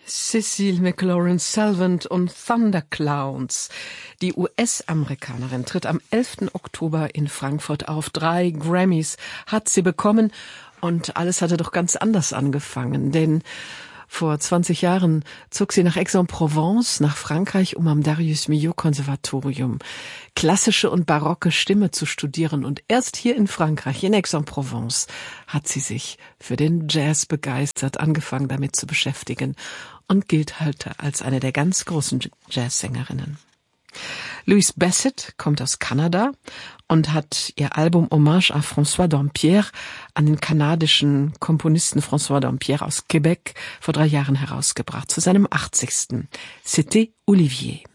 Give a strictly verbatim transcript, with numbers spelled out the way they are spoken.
Cecile McLaurin-Salvant und Thunderclowns. Die U S-Amerikanerin tritt am elften Oktober in Frankfurt auf. Drei Grammys hat sie bekommen und alles hatte doch ganz anders angefangen, denn vor zwanzig Jahren zog sie nach Aix-en-Provence, nach Frankreich, um am Darius-Milhaud-Konservatorium klassische und barocke Stimme zu studieren. Und erst hier in Frankreich, in Aix-en-Provence, hat sie sich für den Jazz begeistert, angefangen damit zu beschäftigen und gilt heute als eine der ganz großen Jazzsängerinnen. Louise Bassett kommt aus Kanada und hat ihr Album Hommage à François Dampierre an den kanadischen Komponisten François Dampierre aus Quebec vor drei Jahren herausgebracht, zu seinem achtzigsten C'était Olivier.